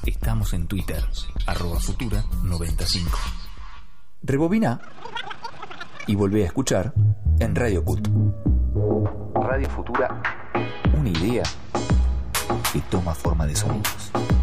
Estamos en Twitter, @futura95. Rebobina y volvé a escuchar en Radio Cut. Radio Futura, una idea que toma forma de sonidos.